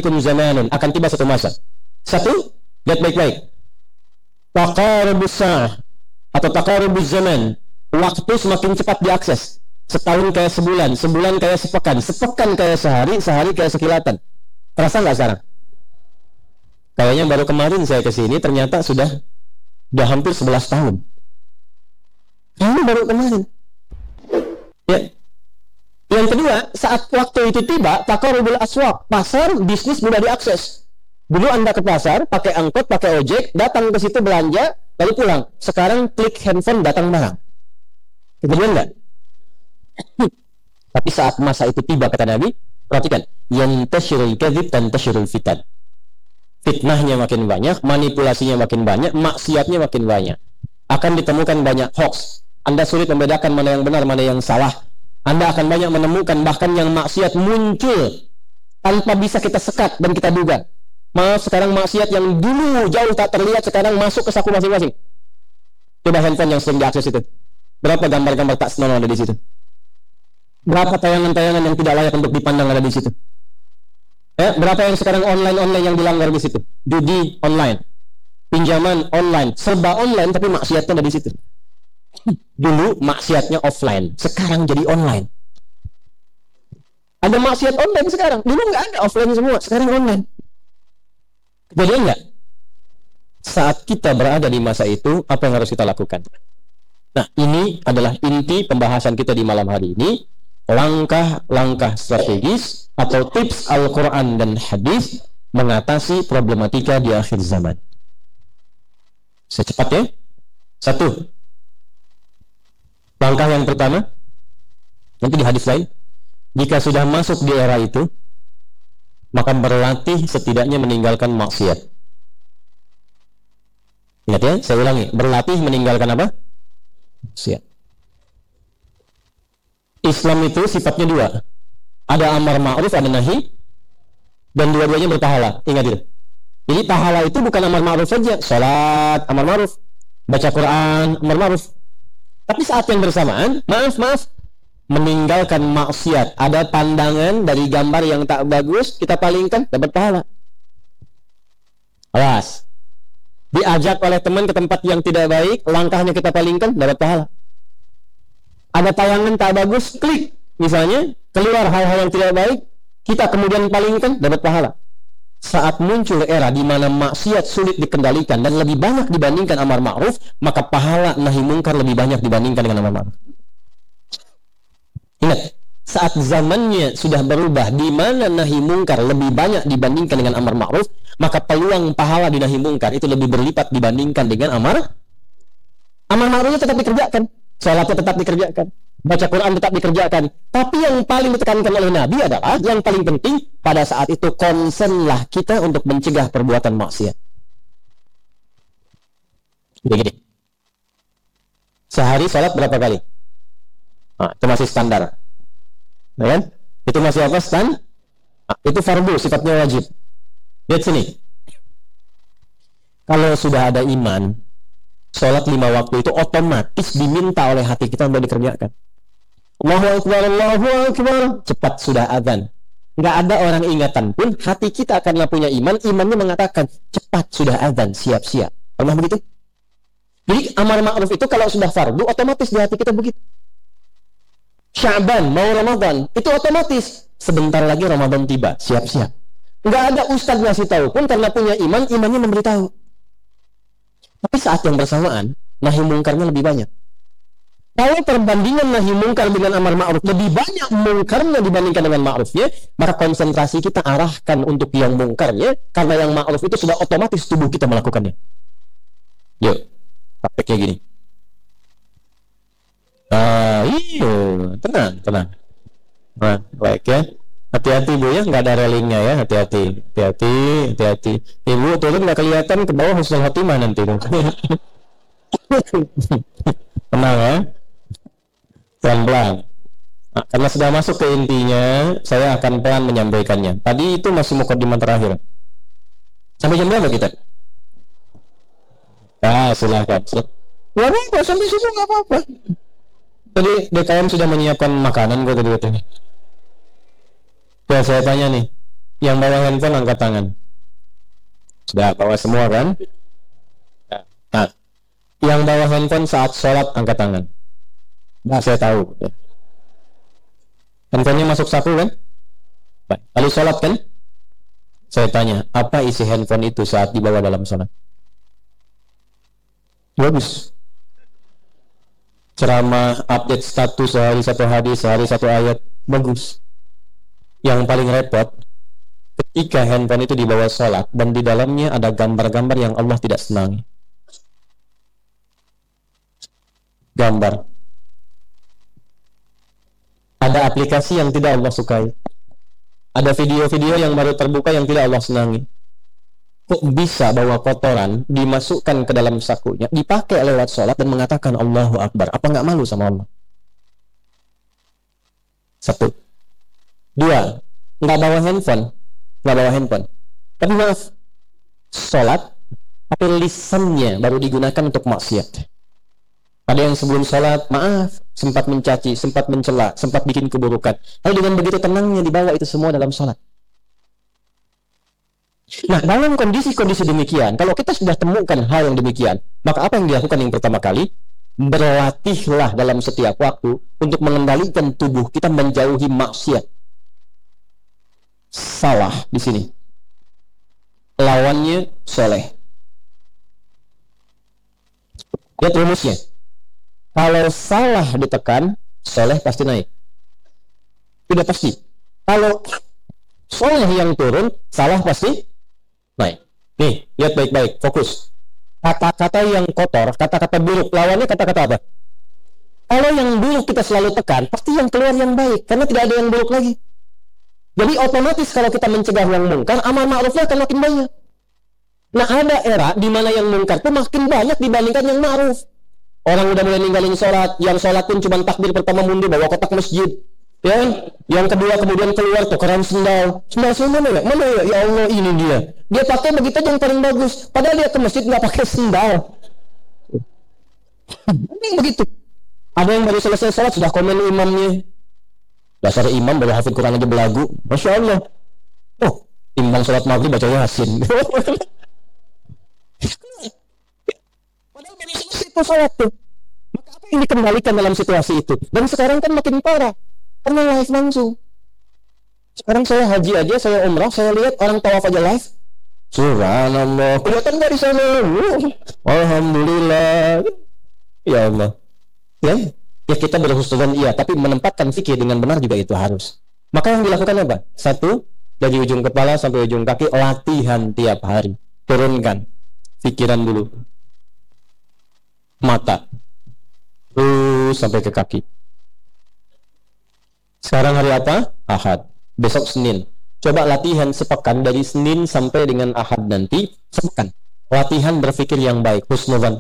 alaikum zamanun, akan tiba satu masa. Satu, lihat baik-baik. Taqarubus sa'ah atau taqarubuz zaman, waktu semakin cepat diakses. Setahun kayak sebulan, sebulan kayak sepekan, sepekan kayak sehari, sehari kayak sekilatan. Terasa nggak sekarang? Kayaknya baru kemarin saya kesini, ternyata sudah hampir 11 tahun. Kayaknya baru kemarin. Ya. Yang kedua, saat waktu itu tiba, taqarubul aswaq, pasar bisnis mudah diakses. Dulu Anda ke pasar, pakai angkot, pakai ojek, datang ke situ belanja, lalu pulang. Sekarang klik handphone, datang barang. Kejadian nggak? Tapi saat masa itu tiba, kata Nabi, perhatikan, yantashirul kadzib dan tashirul fitan. Fitnahnya makin banyak, manipulasinya makin banyak, maksiatnya makin banyak. Akan ditemukan banyak hoax. Anda sulit membedakan mana yang benar, mana yang salah. Anda akan banyak menemukan bahkan yang maksiat muncul tanpa bisa kita sekat dan kita duga. Maaf, sekarang maksiat yang dulu jauh tak terlihat sekarang masuk ke saku masing-masing. Coba handphone yang sering diakses itu. Berapa gambar-gambar tak senonoh ada di situ? Berapa tayangan-tayangan yang tidak layak untuk dipandang ada di situ? Berapa yang sekarang online yang dilanggar di situ? Judi online, pinjaman online, serba online tapi maksiatnya ada di situ. Dulu maksiatnya offline, sekarang jadi online. Ada maksiat online sekarang. Dulu nggak ada, offline semua, sekarang online. Kejadian nggak? Saat kita berada di masa itu, apa yang harus kita lakukan? Nah, ini adalah inti pembahasan kita di malam hari ini. Langkah-langkah strategis atau tips Al-Quran dan hadis mengatasi problematika di akhir zaman. Secepatnya. Satu, langkah yang pertama, nanti di hadis lain, jika sudah masuk di era itu, maka berlatih setidaknya meninggalkan maksiat. Ingat ya, saya ulangi, berlatih meninggalkan apa? Maksiat. Islam itu sifatnya dua, ada amar ma'ruf, ada nahi, dan dua-duanya berpahala. Ingat itu. Jadi pahala itu bukan amar ma'ruf saja, salat amar ma'ruf, baca Quran amar ma'ruf. Tapi saat yang bersamaan, maaf, meninggalkan maksiat. Ada pandangan dari gambar yang tak bagus, kita palingkan, dapat pahala. Awas. Diajak oleh teman ke tempat yang tidak baik, langkahnya kita palingkan, dapat pahala. Ada tayangan tak bagus, klik. Misalnya, keluar hal-hal yang tidak baik, kita kemudian palingkan, dapat pahala. Saat muncul era di mana maksiat sulit dikendalikan dan lebih banyak dibandingkan amar ma'ruf, maka pahala nahi mungkar lebih banyak dibandingkan dengan amar ma'ruf. Ingat, saat zamannya sudah berubah di mana nahi mungkar lebih banyak dibandingkan dengan amar ma'ruf, maka peluang pahala di nahi mungkar itu lebih berlipat dibandingkan dengan amar ma'rufnya tetap dikerjakan, salatnya tetap dikerjakan, baca Quran tetap dikerjakan. Tapi yang paling ditekankan oleh Nabi adalah yang paling penting pada saat itu concernlah kita untuk mencegah perbuatan maksiat. Begini. Sehari salat berapa kali? Nah, itu masih standar. Nah, kan? Itu masih apa? Itu fardu, sifatnya wajib. Lihat sini. Kalau sudah ada iman, salat 5 waktu itu otomatis diminta oleh hati kita untuk dikerjakan. Allahu Akbar, Allahu Akbar. Cepat sudah azan. Nggak ada orang ingatan pun, hati kita karena punya iman, imannya mengatakan, cepat sudah azan, siap-siap. Pernah begitu? Jadi amar ma'ruf itu kalau sudah fardu, otomatis di hati kita begitu. Sya'ban, mau Ramadan, itu otomatis. Sebentar lagi Ramadan tiba, siap-siap. Nggak ada ustaz ngasih tahu pun, karena punya iman, imannya memberitahu. Tapi saat yang bersamaan, nahi mungkarnya lebih banyak. Kalau perbandingan nahi mungkar dengan amar ma'ruf lebih banyak mungkarnya dibandingkan dengan ma'rufnya, maka konsentrasi kita arahkan untuk yang mungkarnya, karena yang ma'ruf itu sudah otomatis tubuh kita melakukannya. Yuk, prakteknya gini. Iyo, tenang. Nah, baik ya. Hati-hati Bu ya, nggak ada railingnya ya, hati-hati. Ibu turun nggak kelihatan ke bawah husnul khotimah nanti. Tenang ya. Pelan-pelan. Nah, karena sudah masuk ke intinya, saya akan pelan menyampaikannya. Tadi itu masih mukadimah terakhir. Sampai jam berapa kita? Silakan. Nggak apa-apa, sampai subuh nggak apa-apa. Tadi DKM sudah menyiapkan makanan kok tadi katanya. Ya saya tanya nih, Yang bawa handphone angkat tangan. Sudah bawa semua kan? Nah, yang bawa handphone saat sholat angkat tangan. Nah, saya tahu. Handphonenya masuk saku kan? Lalu sholat kan? Saya tanya, apa isi handphone itu saat dibawa dalam sholat? Bagus. Ceramah, update status, sehari satu hadis, sehari satu ayat. Bagus. Yang paling repot, ketika handphone itu dibawa sholat dan di dalamnya ada gambar-gambar yang Allah tidak senangi. Gambar. Ada aplikasi yang tidak Allah sukai. Ada video-video yang baru terbuka yang tidak Allah senangi. Kok bisa bawa kotoran dimasukkan ke dalam sakunya, dipakai lewat sholat dan mengatakan Allahu Akbar? Apa nggak malu sama Allah? Satu. Dua, nggak bawa handphone. Tapi maaf, sholat, tapi lisannya baru digunakan untuk maksiat. Ada yang sebelum sholat, maaf, sempat mencaci, sempat mencela, sempat bikin keburukan. Lalu dengan begitu tenangnya dibawa itu semua dalam sholat. Nah, dalam kondisi-kondisi demikian, kalau kita sudah temukan hal yang demikian, maka apa yang dilakukan yang pertama kali? Berlatihlah dalam setiap waktu untuk mengendalikan tubuh kita menjauhi maksiat. Salah di sini. Lawannya soleh. Lihat rumusnya. Kalau salah ditekan, soleh pasti naik. Sudah pasti. Kalau soleh yang turun, salah pasti naik. Nih, lihat baik-baik, fokus. Kata-kata yang kotor, kata-kata buruk, lawannya kata-kata apa? Kalau yang buruk kita selalu tekan, pasti yang keluar yang baik, karena tidak ada yang buruk lagi. Jadi otomatis kalau kita mencegah yang mungkar, amar ma'rufnya akan makin banyak. Nah, ada era di mana yang mungkar itu makin banyak dibandingkan yang ma'ruf. Orang udah mulai ninggalin sholat, yang sholat pun cuma takbir pertama mundur bawa kotak masjid, ya kan? Yang kedua kemudian keluar tukeran sendal saya mana ya? Ya Allah, ini dia pakai begitu yang paling bagus, padahal dia ke masjid nggak pakai sendal. Begitu. Ada yang baru selesai sholat sudah komen imamnya, dasar imam baru hafid Quran aja belagu, masya Allah. Oh, imam sholat maghrib baca Yasin. Itu sholat tuh. Maka apa yang dikembalikan dalam situasi itu? Dan sekarang kan makin parah karena live langsung. Sekarang saya haji aja, saya umrah, saya lihat orang tawaf aja live. Subhanallah, kelihatan dari sana. Alhamdulillah. Ya Allah. Ya kita berhusnudzon iya, tapi menempatkan fikir dengan benar juga itu harus. Maka yang dilakukan apa? Satu, dari ujung kepala sampai ujung kaki, latihan tiap hari. Turunkan pikiran dulu. Mata terus sampai ke kaki. Sekarang hari apa? Ahad. Besok Senin. Coba latihan sepekan dari Senin sampai dengan Ahad nanti, sepekan. Latihan berpikir yang baik, husnudzon.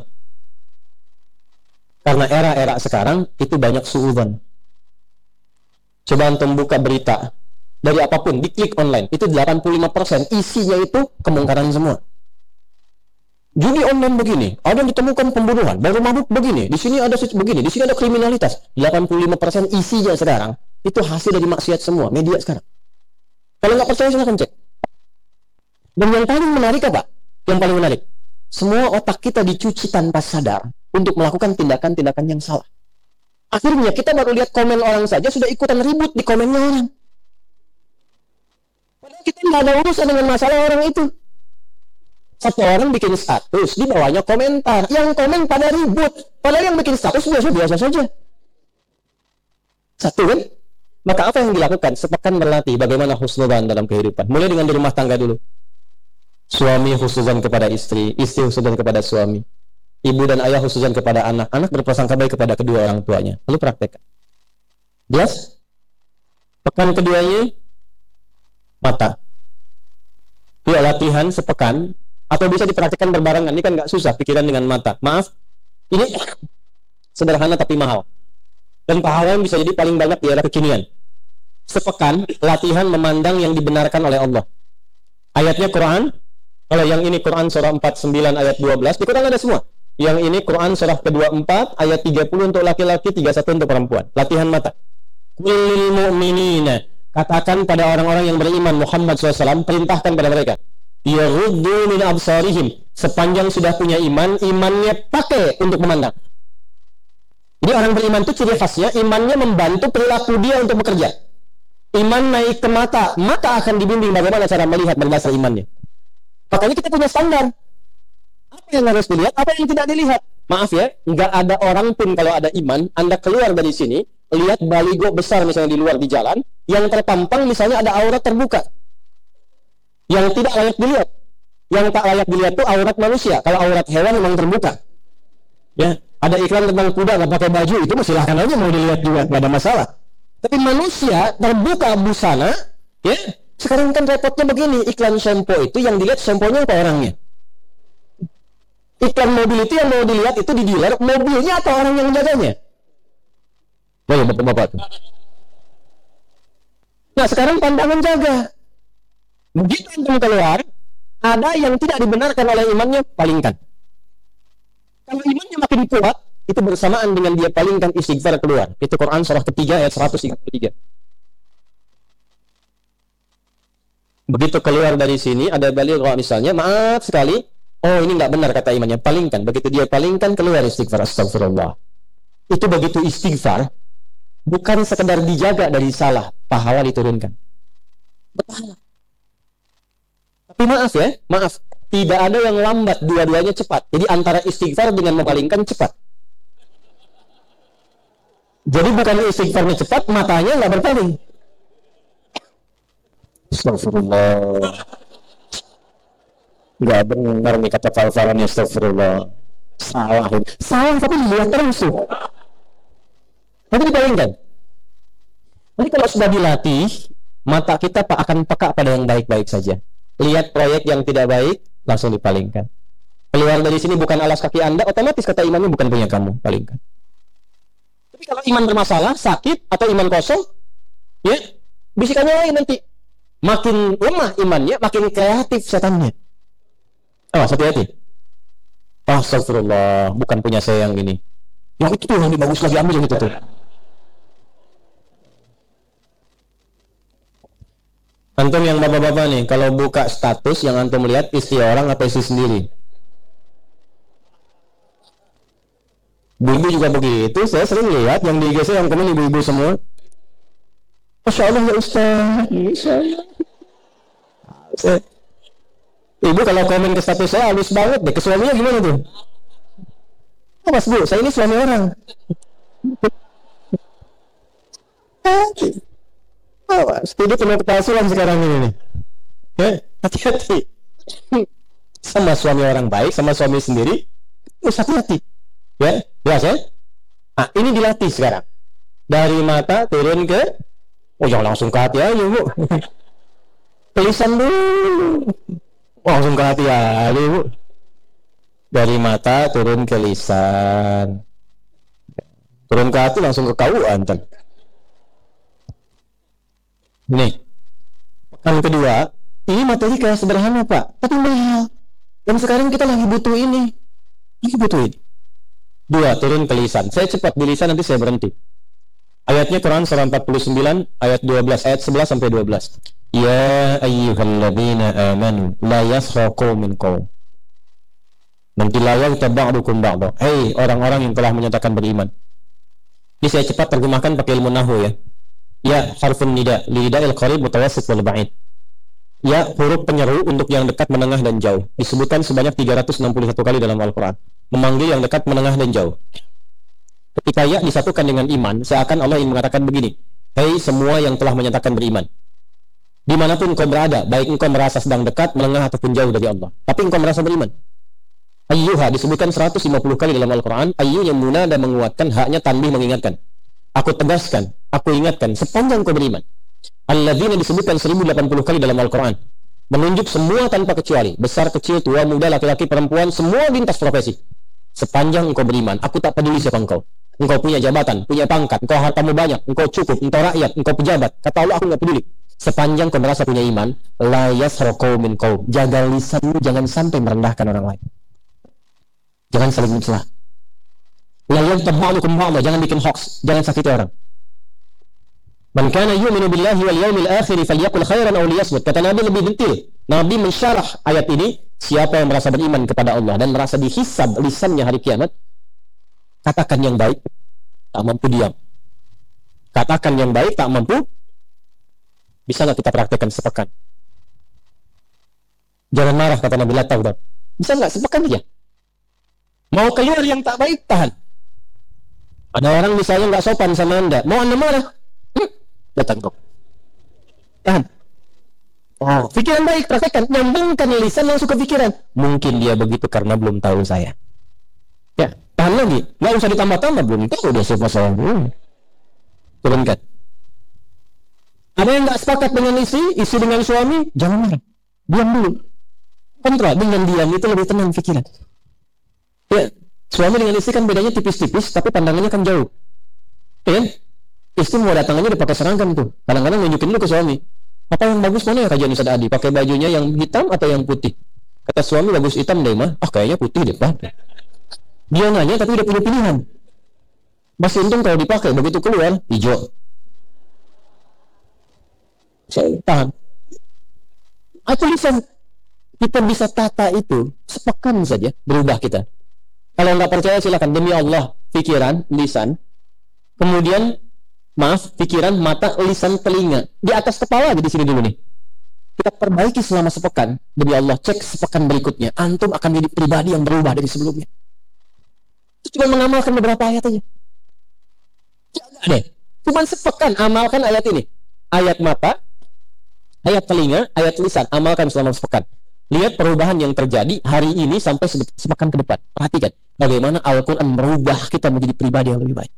Karena era-era sekarang itu banyak suudzon. Coba antum buka berita dari apapun, diklik online, itu 85% isinya itu kemungkaran semua. Judi online begini, ada yang ditemukan pembunuhan, baru mabuk begini, di sini ada begini, di sini ada kriminalitas. 85% isinya sekarang itu hasil dari maksiat semua, media sekarang. Kalau nggak percaya silahkan cek. Dan yang paling menarik apa? Yang paling menarik, semua otak kita dicuci tanpa sadar untuk melakukan tindakan-tindakan yang salah. Akhirnya kita baru lihat komen orang saja sudah ikutan ribut di komennya orang. Padahal kita nggak ada urusan dengan masalah orang itu. Satu orang bikin status, di bawahnya komentar. Yang komen pada ribut. Padahal yang bikin status biasa-biasa saja. Satu kan? Maka apa yang dilakukan? Sepekan berlatih bagaimana husnudzon dalam kehidupan. Mulai dengan di rumah tangga dulu. Suami husnudzon kepada istri, istri husnudzon kepada suami. Ibu dan ayah husnudzon kepada anak, anak berprasangka baik kepada kedua orang tuanya. Lalu praktekkan. Jelas? Pekan keduanya, mata. Yuk latihan sepekan. Atau bisa dipraktikkan berbarengan. Ini kan nggak susah, pikiran dengan mata. Maaf, ini sederhana tapi mahal. Dan pahala yang bisa jadi paling banyak di era kekinian. Sepekan, latihan memandang yang dibenarkan oleh Allah. Ayatnya Quran. Kalau yang ini Quran surah 49 ayat 12. Di Quran ada semua. Yang ini Quran surah ke-24 ayat 30 untuk laki-laki, 31 untuk perempuan. Latihan mata. Kulil mu'minina. katakan pada orang-orang yang beriman Muhammad SAW, perintahkan pada mereka, yaghuddu min absarihim, sepanjang sudah punya iman, imannya pakai untuk memandang. Jadi orang beriman itu ciri khasnya imannya membantu perilaku dia untuk bekerja. Iman naik ke mata, mata akan dibimbing bagaimana cara melihat berdasar imannya. Makanya kita punya standar. Apa yang harus dilihat, apa yang tidak dilihat. Maaf ya, nggak ada orang pun kalau ada iman, Anda keluar dari sini, lihat baligo besar misalnya di luar di jalan, yang terpampang misalnya ada aurat terbuka. Yang tidak layak dilihat. Yang tak layak dilihat itu aurat manusia. Kalau aurat hewan memang terbuka. Ya, ada iklan tentang kuda nggak pakai baju, itu silahkan aja mau dilihat juga, nggak ada masalah. Tapi manusia terbuka busana, ya. Sekarang kan repotnya begini, iklan shampoo itu yang dilihat shampoo-nya apa orangnya? Iklan mobil itu yang mau dilihat itu di dealer, mobilnya atau orang yang menjaganya? Oh ya, bapak-bapak. Nah, sekarang pandangan jaga. Begitu antum keluar, ada yang tidak dibenarkan oleh imannya, palingkan. Kalau imannya makin kuat, itu bersamaan dengan dia palingkan istighfar keluar. Itu Quran surah ketiga ayat 133. Begitu keluar dari sini, ada balighah misalnya, maaf sekali, oh ini nggak benar kata imannya, palingkan. Begitu dia palingkan, keluar istighfar, astagfirullah. Itu begitu istighfar, bukan sekedar dijaga dari salah, pahala diturunkan. Berpahala. Tapi maaf ya, maaf. Tidak ada yang lambat, dua-duanya cepat. Jadi antara istighfar dengan mempalingkan cepat. Jadi bukan istighfarnya cepat, matanya nggak berpaling. Astagfirullah. Nggak benar nih kata fal-falan, astagfirullah. Salah. Salah tapi dilihat terus tuh. Tapi dipalingkan. Jadi kalau sudah dilatih, mata kita akan peka pada yang baik-baik saja. Lihat proyek yang tidak baik, langsung dipalingkan. Keluar dari sini bukan alas kaki Anda, otomatis kata imannya bukan punya kamu, palingkan. Tapi kalau iman bermasalah, sakit, atau iman kosong, ya, bisikannya lain nanti. Makin lemah imannya, makin kreatif setannya. Awas, hati-hati. Astagfirullah, bukan punya saya yang ini. Yang itu tuh, yang bagus lagi, ambil yang itu tuh. Antum yang bapak-bapak nih, kalau buka status yang antum lihat istri orang atau istri sendiri? Ibu juga begitu, saya sering lihat yang di IG saya yang komen ibu-ibu semua. Masya Allah ya Ustaz, Masya Allah. Ibu kalau komen ke status saya halus banget deh, ke suaminya gimana tuh? Oh mas bu, saya ini suami orang. Awas, hidup penuh kepalsuan sekarang ini nih. Hati-hati. Sama suami orang baik, sama suami sendiri, harus hati-hati. Ya, jelas ya? Nah, ini dilatih sekarang. Dari mata turun ke, oh jangan langsung ke hati aja bu. Ke lisan dulu. Langsung ke hati aja bu. Dari mata turun ke lisan. Turun ke hati langsung ke KUA ntar. Nih, pekan kedua, ini materi kayak sederhana pak, tapi mahal. Dan sekarang kita lagi butuh ini. Lagi butuh ini. Dua, turun ke lisan. Saya cepat di lisan, nanti saya berhenti. Ayatnya Quran surah 49, ayat 12, ayat 11 sampai 12. Ya ayyuhalladzina amanu, la yaskhar qaumin qaum. Nanti la yaghtab ba'dukum ba'da. Hei orang-orang yang telah menyatakan beriman. Ini saya cepat terjemahkan pakai ilmu nahwu ya. Ya harfun nida, lida'il qarib mutawassit wal ba'id. Ya huruf penyeru untuk yang dekat, menengah dan jauh. Disebutkan sebanyak 361 kali dalam Al-Qur'an. Memanggil yang dekat, menengah dan jauh. Ketika ya disatukan dengan iman, seakan Allah ingin mengatakan begini. Hei semua yang telah menyatakan beriman. Dimanapun engkau berada, baik engkau merasa sedang dekat, menengah ataupun jauh dari Allah, tapi engkau merasa beriman. Ayyuha disebutkan 150 kali dalam Al-Quran. Ayyu yang munada menguatkan, haknya tanbih mengingatkan. Aku tegaskan, aku ingatkan, sepanjang engkau beriman. Alladzina disebutkan 1080 kali dalam Al-Quran. Menunjuk semua tanpa kecuali, besar, kecil, tua, muda, laki-laki, perempuan, semua lintas profesi. Sepanjang engkau beriman, aku tak peduli siapa engkau. Engkau punya jabatan, punya pangkat, engkau hartamu banyak, engkau cukup, engkau rakyat, engkau pejabat. Kata Allah, aku nggak peduli. Sepanjang kau merasa punya iman, la yaskhar qaumin qaum. Jaga lisanmu, jangan sampai merendahkan orang lain. Jangan saling mencela. La yaghtab ba'dukum ba'da, jangan bikin hoax, jangan sakiti orang. Man kana yu'minu billahi wal yawmil akhir falyaqul khairan aw liyasmut. Kata Nabi lebih detail. Nabi mensyarah ayat ini, siapa yang merasa beriman kepada Allah dan merasa dihisab lisannya hari kiamat, katakan yang baik, tak mampu diam. Katakan yang baik, tak mampu. Bisa nggak kita praktekkan sepekan? Jangan marah, kata Nabi, la taghdab. Bisa nggak sepekan aja? Mau keluar yang tak baik, tahan. Ada orang misalnya nggak sopan sama Anda, mau Anda marah, datang kok. Tahan. Oh, pikiran baik, praktekkan. Nyambungkan lisan langsung ke pikiran. Mungkin dia begitu karena belum tahu saya. Ya, tahan lagi. Nggak usah ditambah-tambah, belum tahu dia siapa saya. Turunkan. Ada yang nggak sepakat dengan istri dengan suami, jangan marah. Diam dulu. Kontrol. Dengan diam itu lebih tenang pikiran. Ya, suami dengan istri kan bedanya tipis-tipis, tapi pandangannya kan jauh. Ya, istri mau datangannya udah pakai seragam tuh. Kadang-kadang nunjukin dulu ke suami. Apa yang bagus mana ya kajian Ustaz Adi? Pakai bajunya yang hitam atau yang putih? Kata suami, bagus hitam deh mah. Ah, kayaknya putih deh, Pak. Dia nanya tapi udah punya pilihan. Masih untung kalau dipakai, begitu keluar hijau. Saya tahan. Atau lisan kita bisa tata itu sepekan saja berubah kita. Kalau nggak percaya silakan, demi Allah, pikiran, lisan, kemudian pikiran, mata, lisan, telinga. Di atas kepala aja di sini dulu nih. Kita perbaiki selama sepekan. Demi Allah, cek sepekan berikutnya. Antum akan menjadi pribadi yang berubah dari sebelumnya. Itu cuma mengamalkan beberapa ayat aja. Jangan deh. Cuma sepekan amalkan ayat ini. Ayat mata, ayat telinga, ayat lisan. Amalkan selama sepekan. Lihat perubahan yang terjadi hari ini sampai sepekan ke depan. Perhatikan bagaimana Al-Quran merubah kita menjadi pribadi yang lebih baik.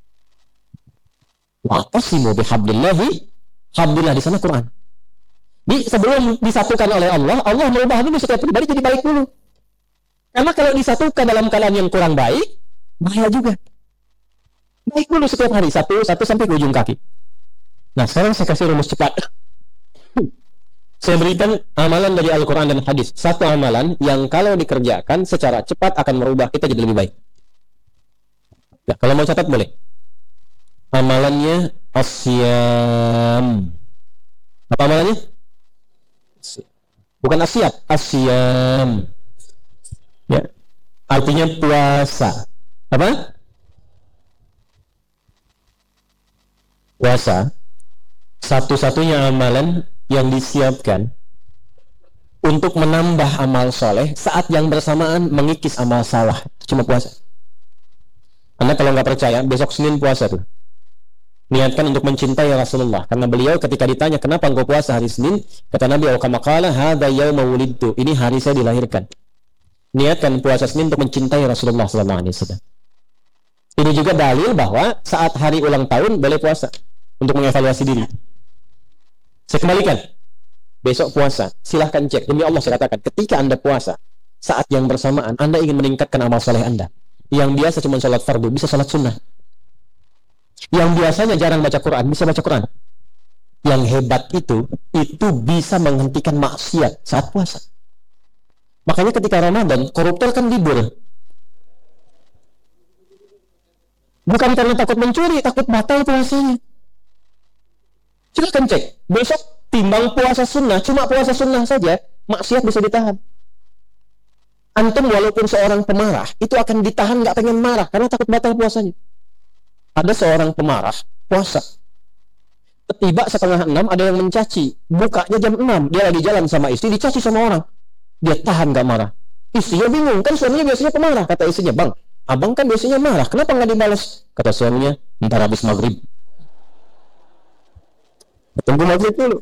Wa'tasimu bihablillahi, hablillah di sana Quran. Sebelum disatukan oleh Allah, Allah merubah dulu setiap pribadi jadi baik dulu. Karena kalau disatukan dalam keadaan yang kurang baik, bahaya juga. Baik dulu setiap hari, satu sampai ke ujung kaki. Nah, sekarang saya kasih rumus cepat. Saya berikan amalan dari Al-Quran dan hadis. Satu amalan yang kalau dikerjakan secara cepat akan merubah kita jadi lebih baik. Nah, kalau mau catat boleh. Amalannya asyam. Apa amalannya? Bukan asyap, asyam. Ya. Artinya puasa. Apa? Puasa. Satu-satunya amalan yang disiapkan untuk menambah amal soleh saat yang bersamaan mengikis amal salah. Cuma puasa. Anda kalau nggak percaya, besok Senin puasa tuh. Niatkan untuk mencintai Rasulullah. Karena beliau ketika ditanya kenapa engkau puasa hari Senin, kata Nabi, "Wa kama qala hadza yauma wulidtu." Ini hari saya dilahirkan. Niatkan puasa Senin untuk mencintai Rasulullah sallallahu alaihi wasallam. Ini juga dalil bahwa saat hari ulang tahun boleh puasa untuk mengevaluasi diri. Saya kembalikan. Besok puasa, silahkan cek. Demi Allah saya katakan, ketika Anda puasa, saat yang bersamaan Anda ingin meningkatkan amal soleh Anda. Yang biasa cuma sholat fardu, bisa sholat sunnah. Yang biasanya jarang baca Quran, bisa baca Quran. Yang hebat itu bisa menghentikan maksiat saat puasa. Makanya ketika Ramadan, koruptor kan libur. Bukan karena takut mencuri, takut batal puasanya. Silahkan cek. Besok timbang puasa sunnah, cuma puasa sunnah saja, maksiat bisa ditahan. Antum walaupun seorang pemarah, itu akan ditahan nggak pengen marah, karena takut batal puasanya. Ada seorang pemarah, puasa. Tiba 5:30, ada yang mencaci. Bukanya jam 6, dia lagi jalan sama istri, dicaci sama orang. Dia tahan nggak marah. Istrinya bingung, kan suaminya biasanya pemarah. Kata istrinya, "Bang, abang kan biasanya marah, kenapa nggak dibalas?" Kata suaminya, "Ntar habis maghrib." Tunggu maghrib dulu.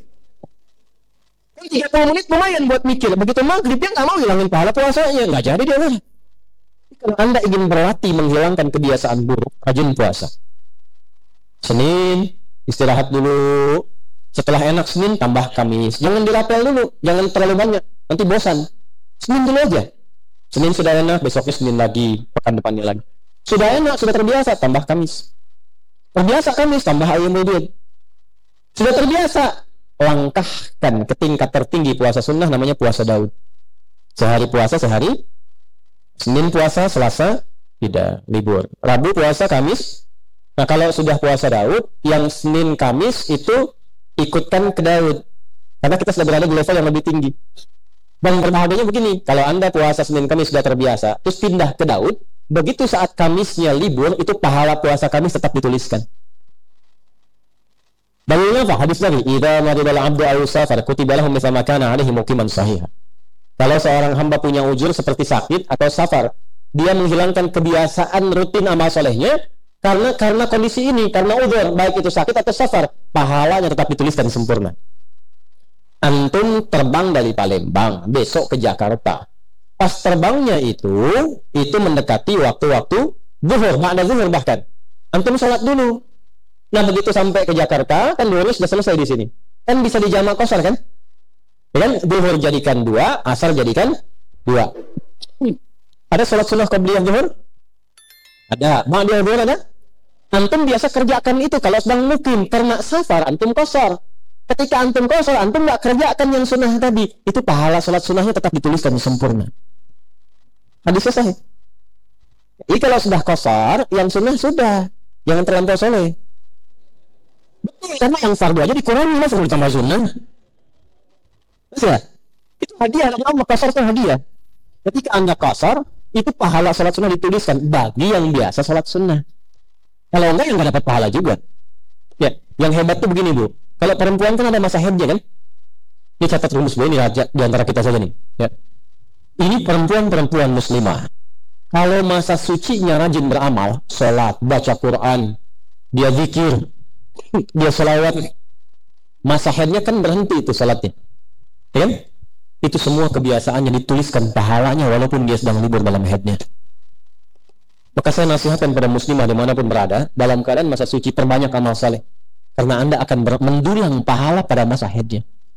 30 menit lumayan buat mikir. Begitu maghrib dia nggak mau hilangin pahala puasanya, nggak jadi dia marah. Kalau Anda ingin berlatih menghilangkan kebiasaan buruk, rajin puasa. Senin istirahat dulu. Setelah enak Senin tambah Kamis. Jangan dirapel dulu, jangan terlalu banyak, nanti bosan. Senin dulu aja. Senin sudah enak, besoknya Senin lagi, pekan depannya lagi. Sudah enak, sudah terbiasa, tambah Kamis. Terbiasa Kamis, tambah ayam udin. Sudah terbiasa, langkahkan ke tingkat tertinggi puasa sunnah, namanya puasa Daud. Sehari puasa, sehari Senin puasa, Selasa tidak libur. Rabu puasa, Kamis Nah, kalau sudah puasa Daud, yang Senin Kamis itu ikutkan ke Daud. Karena kita sudah berada di level yang lebih tinggi. Dan berbahagianya begini, kalau Anda puasa Senin Kamis sudah terbiasa, terus pindah ke Daud, begitu saat Kamisnya libur, itu pahala puasa Kamis tetap dituliskan. Dalilnya apa? Hadis lagi, idza maridal 'abdu aw safar kutiba lahu mithla ma kana 'alaihi muqiman sahih. Kalau seorang hamba punya ujur seperti sakit atau safar, dia menghilangkan kebiasaan rutin amal solehnya karena kondisi ini, karena udzur, baik itu sakit atau safar, pahalanya tetap dituliskan sempurna. Antum terbang dari Palembang besok ke Jakarta. Pas terbangnya itu mendekati waktu-waktu zuhur, makna zuhur bahkan. Antum sholat dulu. Nah, begitu sampai ke Jakarta, kan zuhur sudah selesai di sini. Kan bisa dijamak qashar kan? Dan zuhur jadikan 2, asar jadikan 2. Ada sholat sunnah qabliyah zuhur? Ada. Ba'diyah zuhur ada? Antum biasa kerjakan itu kalau sedang mukim, karena safar antum qashar. Ketika antum qashar, antum nggak kerjakan yang sunnah tadi, itu pahala sholat sunnahnya tetap dituliskan sempurna. Hadisnya sahih. Jadi kalau sudah qashar, yang sunnah sudah, jangan terlampau soleh. Betul, karena yang fardu aja dikurangi, mas perlu tambah sunnah. Ya, itu hadiah dari Allah, qashar itu hadiah. Ketika Anda qashar, itu pahala sholat sunnah dituliskan bagi yang biasa sholat sunnah. Kalau enggak, yang nggak dapat pahala juga. Ya, yang hebat tuh begini, Bu. Kalau perempuan kan ada masa haidnya kan? Ini catat rumus, Bu, ini raja di antara kita saja nih. Ya. Ini perempuan muslimah. Kalau masa sucinya rajin beramal, sholat, baca Quran, dia zikir, dia sholawat, masa haidnya kan berhenti itu sholatnya. Ya kan? Itu semua kebiasaan yang dituliskan pahalanya walaupun dia sedang libur dalam haidnya. Maka saya nasihatkan pada muslimah dimanapun berada, dalam keadaan masa suci perbanyak amal saleh, karena Anda akan mendulang pahala pada masa haidnya.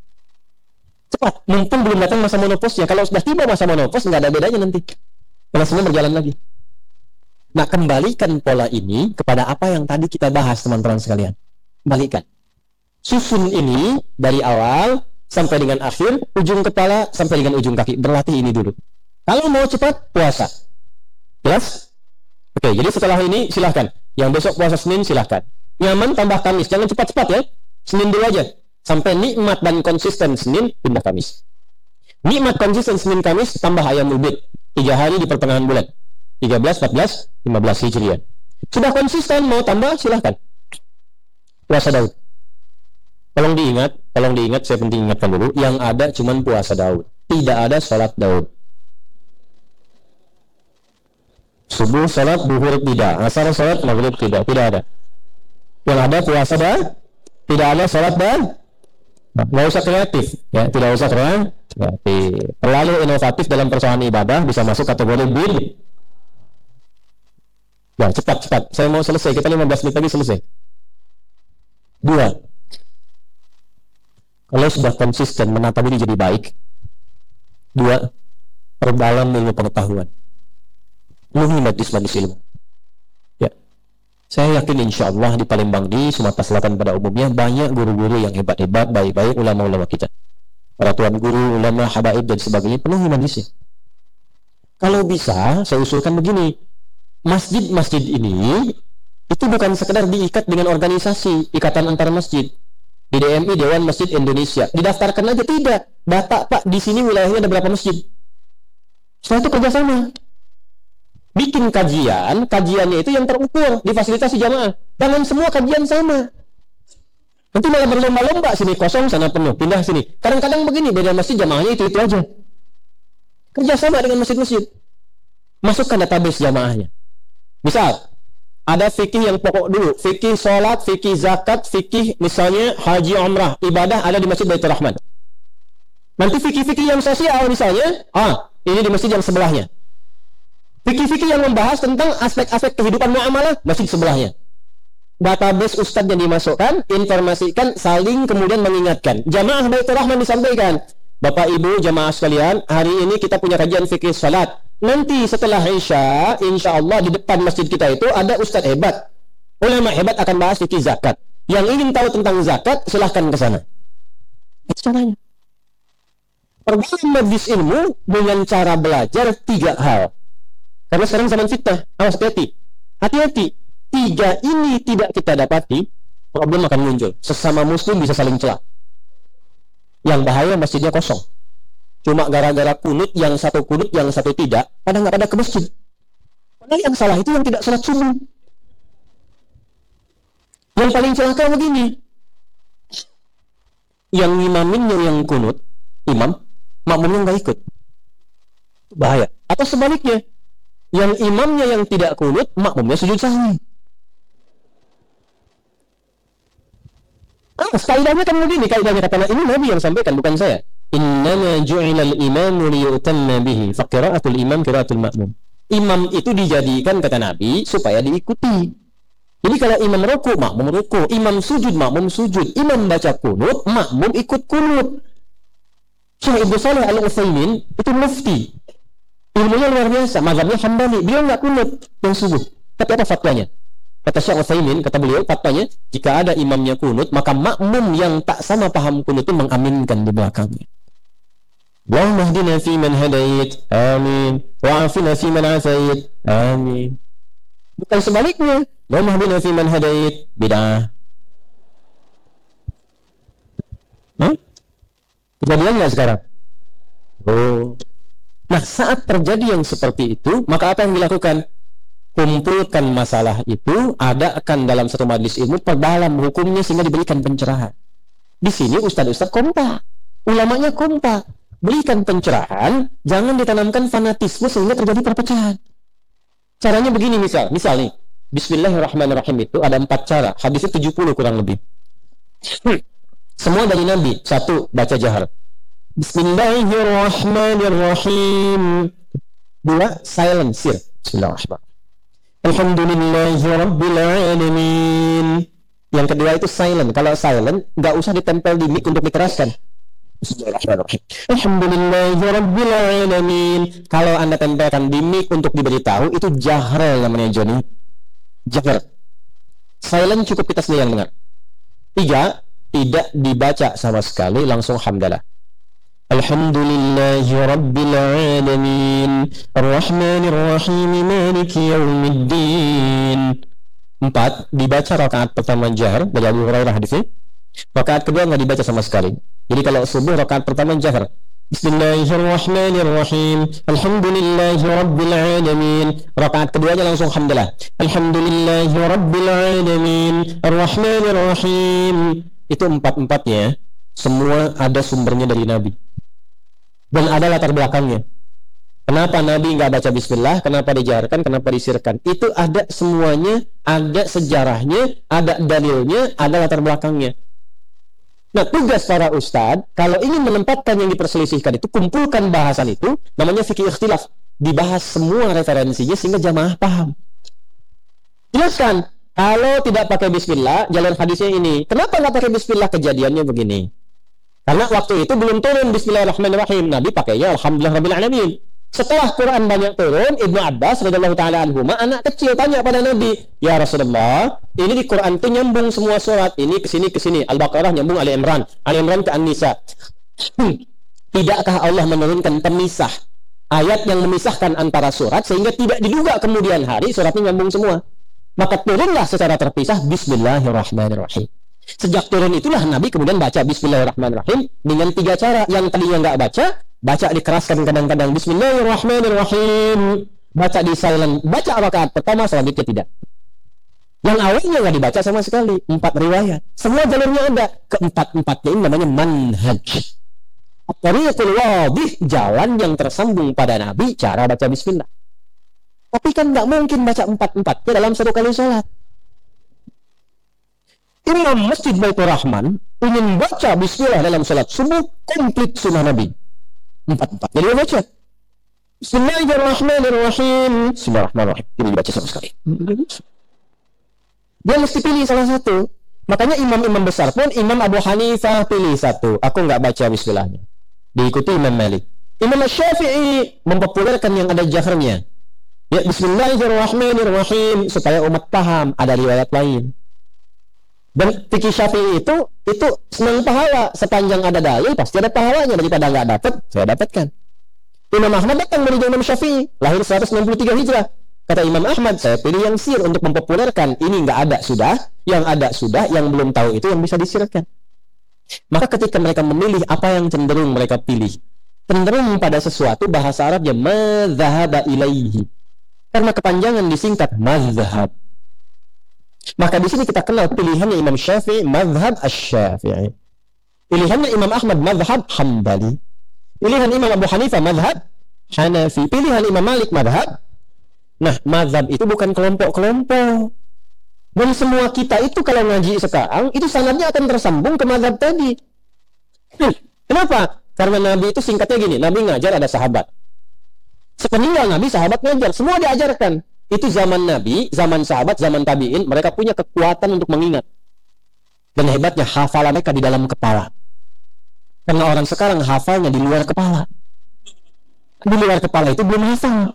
Cepat, mumpung belum datang masa menopausnya. Kalau sudah tiba masa menopause, nggak ada bedanya nanti. Karena semua berjalan lagi. Nah, kembalikan pola ini kepada apa yang tadi kita bahas, teman-teman sekalian. Kembalikan. Susun ini dari awal sampai dengan akhir, ujung kepala sampai dengan ujung kaki. Berlatih ini dulu. Kalau mau cepat, puasa. Jelas? Oke, jadi setelah ini silahkan. Yang besok puasa Senin silahkan. Nyaman tambah Kamis, jangan cepat-cepat ya. Senin dulu aja. Sampai nikmat dan konsisten Senin, pindah Kamis. Nikmat konsisten Senin Kamis, tambah ayamul bid. 3 hari di pertengahan bulan. 13, 14, 15 Hijriah. Sudah konsisten, mau tambah silahkan. Puasa Daud. Tolong diingat, saya penting ingatkan dulu. Yang ada cuman puasa Daud. Tidak ada sholat Daud. Subuh sholat, zuhur tidak. Asar sholat, maghrib tidak. Tidak ada. Yang ada puasa dan tidak ada sholat dan nggak usah kreatif. Ya, tidak usah kreatif. Terlalu inovatif dalam persoalan ibadah bisa masuk kategori bid'ah. Ya, cepat. Saya mau selesai. Kita 15 menit lagi selesai. 2. Kalau sudah konsisten menata diri jadi baik. 2. Perdalam ilmu pengetahuan. Penuhi majlis-majlis ilmu. Ya. Saya yakin insya Allah di Palembang, di Sumatera Selatan pada umumnya banyak guru-guru yang hebat-hebat, baik-baik, ulama-ulama kita. Para tuan guru, ulama, habaib dan sebagainya, penuhi majlisnya. Kalau bisa, saya usulkan begini. Masjid-masjid ini itu bukan sekedar diikat dengan organisasi ikatan antar masjid. Di DMI, Dewan Masjid Indonesia, didaftarkan aja, tidak. Data, Pak, di sini wilayahnya ada berapa masjid. Setelah itu kerjasama. Bikin kajiannya itu yang terukur, difasilitasi jamaah. Jangan semua kajian sama. Nanti malah berlomba-lomba, sini kosong, sana penuh, pindah sini. Kadang-kadang begini, beda masjid jamaahnya itu aja. Kerjasama dengan masjid-masjid. Masukkan database jamaahnya. Misal, ada fikih yang pokok dulu, fikih sholat, fikih zakat, fikih misalnya haji umrah, ibadah ada di Masjid Baitur Rahman. Nanti fikih-fikih yang sosial misalnya, ini di masjid yang sebelahnya. Fikih-fikih yang membahas tentang aspek-aspek kehidupan muamalah, masjid sebelahnya. Database ustadz yang dimasukkan, informasikan, saling kemudian mengingatkan. Jamaah Baitur Rahman disampaikan, Bapak Ibu jamaah sekalian, hari ini kita punya kajian fikih salat. Nanti setelah Isya, insya Allah di depan masjid kita itu ada ustadz hebat, ulama hebat akan bahas fikih zakat. Yang ingin tahu tentang zakat, silahkan ke sana. Itu caranya. Perdalam majlis ilmu dengan cara belajar 3 hal. Karena sekarang zaman fitnah, awas hati-hati. Hati-hati. tiga ini tidak kita dapati, problem akan muncul. Sesama muslim bisa saling celah. Yang bahaya masjidnya kosong. Cuma gara-gara kunut, yang satu kunut, yang satu tidak, pada nggak pada ke masjid. Padahal yang salah itu yang tidak sholat subuh. Yang paling celaka begini, yang imaminnya yang kunut, imam, makmumnya nggak ikut. Bahaya. Atau sebaliknya, yang imamnya yang tidak kunut, makmumnya sujud sahwi. Kaidahnya kan begini, kaidahnya kata ini Nabi yang sampaikan, bukan saya. Innama ju'ilal imamu liyutamma bihi, fa qira'atul imam qira'atul makmum. Imam itu dijadikan, kata Nabi, supaya diikuti. Jadi kalau imam ruku, makmum ruku, imam sujud, makmum sujud, imam baca kunut, makmum ikut kunut. Syekh Ibnu Shalih Al-Utsaimin itu mufti. Ilmunya luar biasa, mazhabnya Hambali. Beliau enggak kunut yang subuh. Tapi apa fatwanya? Kata Syekh Utsaimin, kata beliau, fatwanya, jika ada imamnya kunut, maka makmum yang tak sama paham kunut itu mengaminkan di belakangnya. Allahumma hdina fi man hadait, amin. Wa'afina fi man afait, amin. Bukan sebaliknya. Allahumma hdina fi man hadait, bid'ah. Kejadian nggak sekarang? Oh. Nah, saat terjadi yang seperti itu, maka apa yang dilakukan? Kumpulkan masalah itu, adakan dalam satu majlis ilmu, perdalam hukumnya sehingga diberikan pencerahan. Di sini ustaz-ustaz kompak, ulamanya kompak, berikan pencerahan, jangan ditanamkan fanatisme sehingga terjadi perpecahan. Caranya begini, misal nih, Bismillahirrahmanirrahim itu ada 4 cara, hadisnya 70 kurang lebih. Semua dari Nabi. 1, baca jahar. Bismillahirrahmanirrahim. 2, silent, sir. Bismillahirrahmanirrahim. Alhamdulillahirabbil alamin. Yang kedua itu silent. Kalau silent, nggak usah ditempel di mic untuk dikeraskan. Bismillahirrahmanirrahim. Alhamdulillahirabbil alamin. Kalau Anda tempelkan di mic untuk diberitahu, itu jahar namanya, Johnny. Jahar. Silent cukup kita sendiri yang dengar. 3, tidak dibaca sama sekali, langsung hamdalah. Alhamdulillahirabbil alamin. Arrahmanirrahim. Maliki yaumiddin. 4, dibaca rakaat pertama jahar dari Abu Hurairah hadisnya. Rakaat kedua nggak dibaca sama sekali. Jadi kalau subuh rakaat pertama jahar. Bismillahirrahmanirrahim. Alhamdulillahirabbil alamin. Rakaat keduanya langsung hamdalah. Alhamdulillahirabbil alamin. Arrahmanirrahim. Itu 4-4-nya semua ada sumbernya dari Nabi. Dan ada latar belakangnya. Kenapa Nabi nggak baca bismillah, kenapa dijarkan, kenapa disirkan. Itu ada semuanya, ada sejarahnya, ada dalilnya, ada latar belakangnya. Nah, tugas para ustadz, kalau ingin menempatkan yang diperselisihkan itu, kumpulkan bahasan itu, namanya fikih ikhtilaf. Dibahas semua referensinya sehingga jamaah paham. Jelaskan, kalau tidak pakai bismillah, jalan hadisnya ini. Kenapa nggak pakai bismillah? Kejadiannya begini. Karena waktu itu belum turun Bismillahirrahmanirrahim. Nabi pakainya Alhamdulillahirabbil alamin. Setelah Quran banyak turun, Ibnu Abbas radhiyallahu taala anhuma, anak kecil tanya pada Nabi, "Ya Rasulullah, ini di Quran itu nyambung semua surat, ini ke sini. Al-Baqarah nyambung Ali Imran ke An-Nisa. Tidakkah Allah menurunkan pemisah, ayat yang memisahkan antara surat sehingga tidak diduga kemudian hari suratnya nyambung semua? Maka turunlah secara terpisah Bismillahirrahmanirrahim." Sejak turun itulah Nabi kemudian baca Bismillahirrahmanirrahim dengan 3 cara. Yang tadinya nggak baca dikeraskan kadang-kadang Bismillahirrahmanirrahim, baca di silent, baca rakaat pertama, selanjutnya tidak. Yang awalnya nggak dibaca sama sekali. 4 riwayat, semua jalurnya ada. Keempat-empatnya ini namanya manhaj. At-tariqul wadih, jalan yang tersambung pada Nabi, cara baca bismillah. Tapi kan nggak mungkin baca 4-empatnya dalam satu kali sholat. Imam Masjid Baitur Rahman ingin baca bismillah dalam sholat subuh, komplit sunnah Nabi. 4-4. Jadi baca Bismillahirrahmanirrahim. Bismillahirrahmanirrahim. Ini dibaca sama sekali. Dia mesti pilih salah satu. Makanya imam-imam besar pun, Imam Abu Hanifah pilih satu. Aku nggak baca bismillahnya. Diikuti Imam Malik. Imam Syafi'i mempopulerkan yang ada jahrnya. Ya, Bismillahirrahmanirrahim, supaya umat paham. Ada riwayat lain. Dan fikih Syafi'i itu senang pahala. Sepanjang ada dalil pasti ada pahalanya. Daripada nggak dapat, saya dapatkan. Imam Ahmad datang dari Imam Syafi'i, lahir 163 Hijrah. Kata Imam Ahmad, saya pilih yang sir untuk mempopulerkan. Ini nggak ada sudah, yang ada sudah, yang belum tahu itu yang bisa disirkan. Maka ketika mereka memilih, apa yang cenderung mereka pilih? Cenderung pada sesuatu, bahasa Arabnya madzhaba ilaihi. Karena kepanjangan disingkat mazhab. Maka di sini kita kenal pilihannya Imam Syafi'i, mazhab asy-Syafi'i. Pilihannya Imam Ahmad, mazhab Hambali. Pilihan Imam Abu Hanifah, mazhab Hanafi. Pilihan Imam Malik, mazhab. Nah, mazhab itu bukan kelompok-kelompok. Dan semua kita itu kalau ngaji sekarang, itu sanadnya akan tersambung ke mazhab tadi. Kenapa? Karena Nabi itu singkatnya gini, Nabi ngajar ada sahabat. Sepeninggal Nabi, sahabat ngajar. Semua diajarkan. Itu zaman Nabi, zaman sahabat, zaman tabi'in, mereka punya kekuatan untuk mengingat. Dan hebatnya, hafalan mereka di dalam kepala. Karena orang sekarang hafalnya di luar kepala. Di luar kepala itu belum hafal.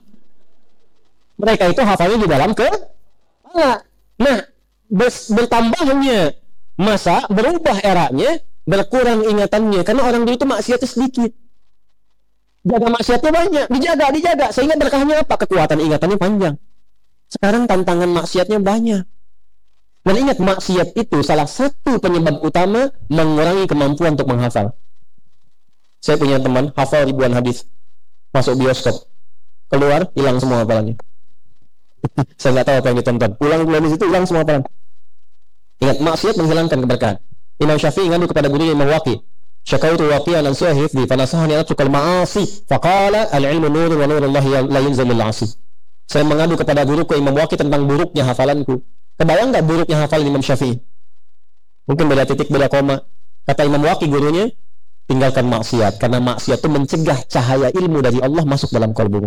Mereka itu hafalnya di dalam kepala. Nah, bertambahnya masa, berubah eranya, berkurang ingatannya. Karena orang dulu itu maksiatnya sedikit. Jaga maksiatnya banyak, dijaga. Sehingga berkahnya apa? Kekuatan ingatannya panjang. Sekarang tantangan maksiatnya banyak. Dan ingat, maksiat itu salah satu penyebab utama mengurangi kemampuan untuk menghafal. Saya punya teman, hafal ribuan hadis. Masuk bioskop. Keluar, hilang semua hafalannya. Saya nggak tahu apa yang ditonton. Pulang di situ, hilang semua hafalan. Ingat, maksiat menghilangkan keberkahan. Imam Syafi'i ngadu kepada gurunya Imam Waqi. Syakautu waqi'an an su'ah hifdhi fanasahani atukal ma'asi faqala al-ilmu nurun wa nurullahi la yunzalul 'asi. Saya mengadu kepada guruku Imam Waqi tentang buruknya hafalanku. Kebayang nggak buruknya hafalan Imam Syafi'i? Mungkin beda titik, beda koma. Kata Imam Waqi gurunya, tinggalkan maksiat, karena maksiat itu mencegah cahaya ilmu dari Allah masuk dalam kalbumu.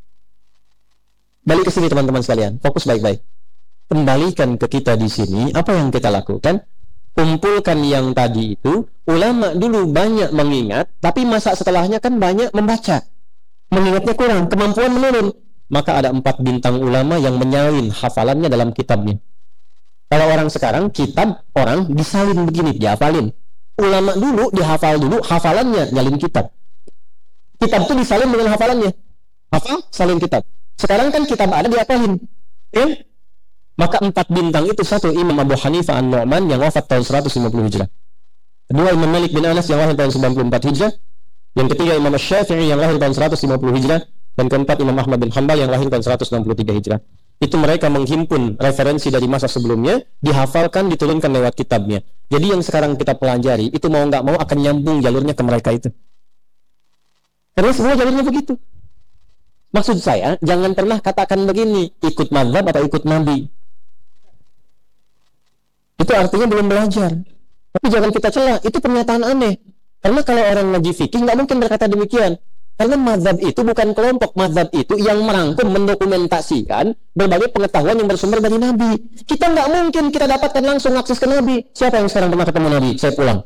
Balik ke sini teman-teman sekalian, fokus baik-baik. Kembalikan ke kita di sini, apa yang kita lakukan? Kumpulkan yang tadi itu. Ulama dulu banyak mengingat, tapi masa setelahnya kan banyak membaca. Mengingatnya kurang, kemampuan menurun. Maka ada 4 bintang ulama yang menyalin hafalannya dalam kitabnya. Kalau orang sekarang, kitab orang disalin begini, dihafalin. Ulama dulu dihafal dulu, hafalannya nyalin kitab. Kitab itu disalin dengan hafalannya. Hafal, salin kitab. Sekarang kan kitab ada dihafalin. Ya? Maka 4 bintang itu, satu Imam Abu Hanifah An-Nu'man yang wafat tahun 150 Hijrah. Kedua Imam Malik bin Anas yang lahir tahun 94 Hijrah. Yang ketiga Imam Syafi'i yang lahir tahun 150 Hijrah. Dan keempat Imam Ahmad bin Hanbal yang lahir tahun 163 Hijrah. Itu mereka menghimpun referensi dari masa sebelumnya, dihafalkan, diturunkan lewat kitabnya. Jadi yang sekarang kita pelajari, itu mau nggak mau akan nyambung jalurnya ke mereka itu. Karena semua jalurnya begitu. Maksud saya, jangan pernah katakan begini, ikut mazhab atau ikut nabi. Itu artinya belum belajar. Tapi jangan kita celah, itu pernyataan aneh. Karena kalau orang ngaji fikih nggak mungkin berkata demikian. Karena mazhab itu bukan kelompok, mazhab itu yang merangkum, mendokumentasikan berbagai pengetahuan yang bersumber dari Nabi. Kita nggak mungkin kita dapatkan langsung akses ke Nabi. Siapa yang sekarang pernah ketemu Nabi? Saya pulang.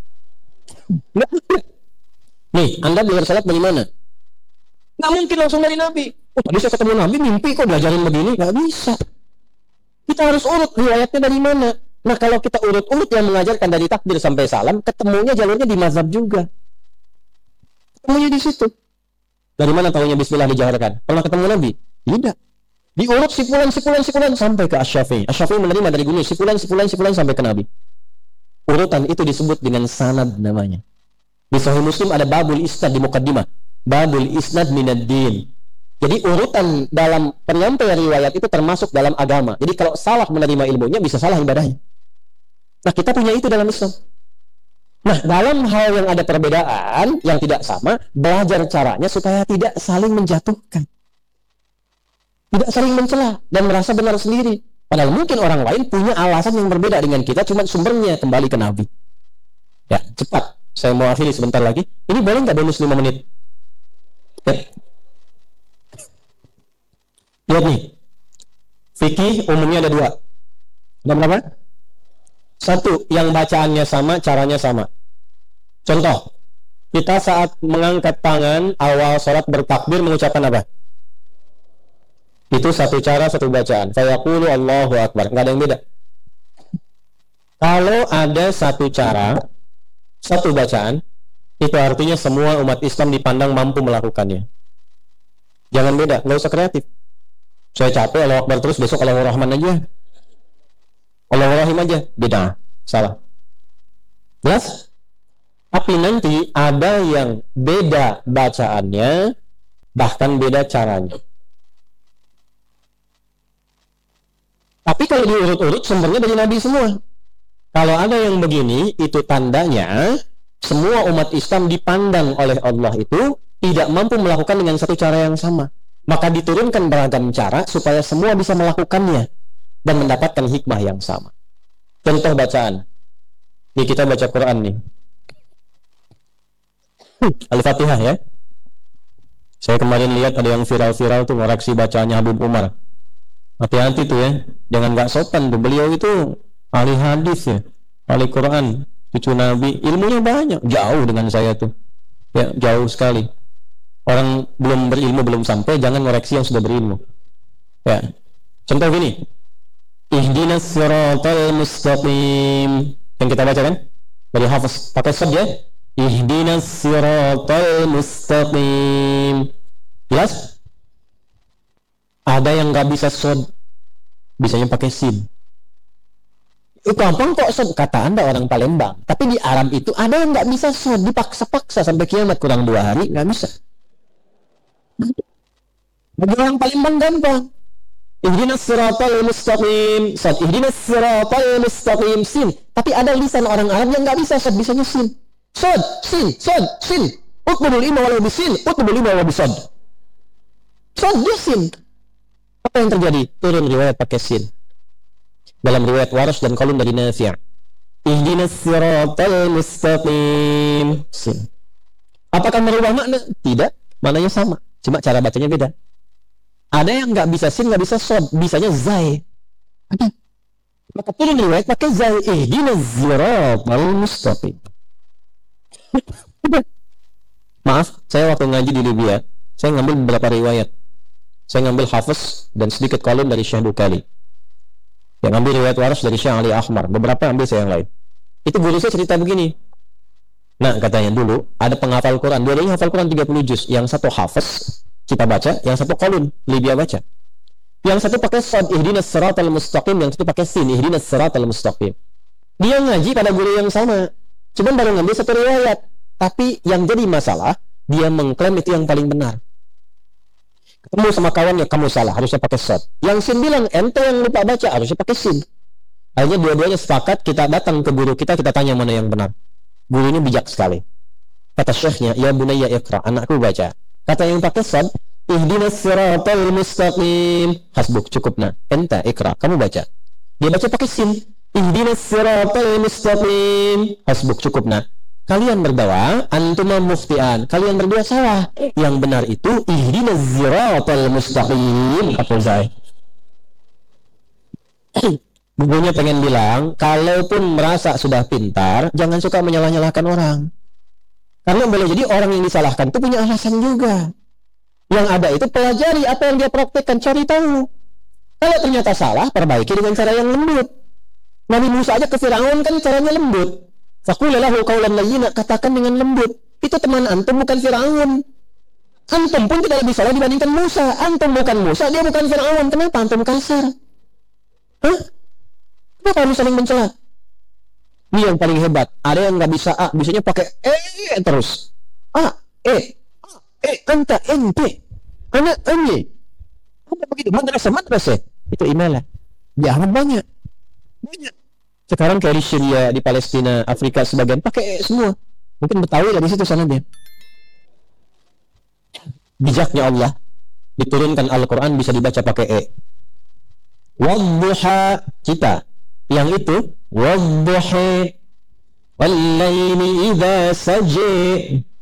Nih, Anda belajar salat dari mana? Nggak mungkin langsung dari Nabi. Oh, tadi saya ketemu Nabi, mimpi kok belajarin begini. Nggak bisa. Kita harus urut riwayatnya dari mana. Nah, kalau kita urut-urut yang mengajarkan dari takbir sampai salam, ketemunya jalurnya di mazhab juga. Ketemunya di situ. Dari mana tahunya bismillah dijaharkan? Pernah ketemu Nabi? Tidak. Diurut sipulan sampai ke Asy-Syafi'i. Asy-Syafi'i menerima dari guru sipulan sampai ke Nabi. Urutan itu disebut dengan sanad namanya. Di Sahih Muslim ada babul isnad di muqaddimah. Babul isnad minad din. Jadi urutan dalam penyampaian riwayat itu termasuk dalam agama. Jadi kalau salah menerima ilmunya bisa salah ibadahnya. Nah, kita punya itu dalam Islam. Nah, dalam hal yang ada perbedaan yang tidak sama, belajar caranya supaya tidak saling menjatuhkan, tidak saling mencela dan merasa benar sendiri. Padahal mungkin orang lain punya alasan yang berbeda dengan kita, cuma sumbernya kembali ke Nabi. Ya, cepat. Saya mau akhiri sebentar lagi. Ini boleh nggak bonus 5 menit? Ya. Lihat nih. Fikih umumnya ada 2. Ada berapa? 1, yang bacaannya sama, caranya sama. Contoh, kita saat mengangkat tangan awal sholat bertakbir mengucapkan apa? Itu satu cara, satu bacaan. Fayaqulu Allahu Akbar. Nggak ada yang beda. Kalau ada satu cara, satu bacaan, itu artinya semua umat Islam dipandang mampu melakukannya. Jangan beda, nggak usah kreatif. Saya capek Allahu Akbar terus, besok Allahu Rahman aja. Allahu Rahim aja. Beda. Salah. Jelas? Tapi nanti ada yang beda bacaannya, bahkan beda caranya. Tapi kalau diurut-urut sumbernya dari Nabi semua. Kalau ada yang begini, itu tandanya semua umat Islam dipandang oleh Allah itu tidak mampu melakukan dengan satu cara yang sama. Maka diturunkan beragam cara supaya semua bisa melakukannya dan mendapatkan hikmah yang sama. Contoh bacaan. Nih kita baca Quran nih. Al-Fatihah ya. Saya kemarin lihat ada yang viral-viral tuh ngoreksi bacaannya Habib Umar. Hati-hati tuh ya, jangan nggak sopan tuh. Beliau itu ahli hadis ya, ahli Quran, cucu Nabi, ilmunya banyak, jauh dengan saya tuh. Ya, jauh sekali. Orang belum berilmu belum sampai, jangan ngoreksi yang sudah berilmu. Ya. Contoh gini. Ihdinas siratal mustaqim. Yang kita baca kan? Dari Hafiz, pakai shad ya. Ihdinas siratal mustaqim. Jelas? Ada yang nggak bisa shad, bisanya pakai sin. Gampang kok shad, kata Anda orang Palembang. Tapi di Arab itu ada yang nggak bisa shad, dipaksa-paksa sampai kiamat kurang 2 hari nggak bisa. Bagi orang Palembang gampang. Ihdinas siratal mustaqim. Shad. Ihdinas siratal mustaqim. Sin. Tapi ada lisan orang Arab yang nggak bisa shad, bisanya sin. Shad, sin, shad, sin. Utbul ima walau bisin, utbul ima walau bisad. Shad, dia sin. Apa yang terjadi? Turun riwayat pakai sin. Dalam riwayat Waras dan Qalun dari Nafi'. Ihdinas siratal mustaqim. Sin. Apakah merubah makna? Tidak. Maknanya sama. Cuma cara bacanya beda. Ada yang nggak bisa sin, nggak bisa shad, bisanya zai. Ada. Maka turun riwayat pakai zai. Ihdinas siratal mustaqim. Maaf, saya waktu ngaji di Libya, saya ngambil beberapa riwayat. Saya ngambil Hafiz dan sedikit kolom dari Syekh Dukali. Yang ngambil riwayat Waras dari Syekh Ali Ahmar. Beberapa ambil saya yang lain. Itu guru saya cerita begini. Nah, katanya dulu ada penghafal Quran. Dua-duanya hafal Quran 30 juz. Yang satu Hafiz, kita baca. Yang satu kolom, Libya baca. Yang satu pakai shad, ihdinas siratal mustaqim. Yang satu pakai sin, ihdinas siratal mustaqim. Dia ngaji pada guru yang sama. Cuman baru ngambil satu riwayat. Tapi yang jadi masalah, dia mengklaim itu yang paling benar. Ketemu sama kawannya, kamu salah, harusnya pakai shad. Yang sin bilang, ente yang lupa baca, harusnya pakai sin. Akhirnya dua-duanya sepakat, kita datang ke guru kita tanya mana yang benar. Gurunya bijak sekali. Kata syekhnya, ya bunayya iqra, anakku baca. Kata yang pakai shad, ihdinas siratal mustaqim. Hasbuk, cukup nah. Ente iqra, kamu baca. Dia baca pakai sin. Ihdinas siratal mustaqim. Hasbuk, cukup nah. Kalian berdua antuma muftian. Kalian berdua salah. Yang benar itu ihdinas siratal mustaqim. Kata saya. Bukunya pengen bilang, kalaupun merasa sudah pintar, jangan suka menyalah-nyalahkan orang. Karena boleh jadi orang yang disalahkan itu punya alasan juga. Yang ada itu pelajari apa yang dia praktekkan, cari tahu. Kalau ternyata salah, perbaiki dengan cara yang lembut. Nabi Musa aja ke Firaun kan caranya lembut. Faqula lahu qawlan layyina, katakan dengan lembut. Itu teman antum, bukan Firaun. Antum pun tidak lebih salah dibandingkan Musa. Antum bukan Musa, dia bukan Firaun. Kenapa antum kasar? Hah? Kenapa harus saling mencela? Ini yang paling hebat. Ada yang nggak bisa A, bisanya pakai terus. A, anta, ente, anak, ene. Apa begitu? Madrasah. Itu email lah. Jangan banyak. Sekarang kayak di Syria, di Palestina, Afrika sebagian pakai semua. Mungkin Betawi dari situ sanadnya. Bijaknya Allah, diturunkan Al-Quran bisa dibaca pakai Wadduha, kita. Yang itu wadduha wal laili idza saja.